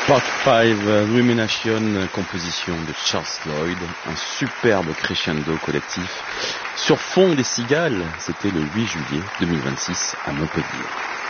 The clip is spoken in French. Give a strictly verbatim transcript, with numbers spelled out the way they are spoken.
Part cinq, Rumination, composition de Charles Lloyd, un superbe crescendo collectif sur fond des cigales, c'était le huit juillet deux mille vingt-six à Montpellier.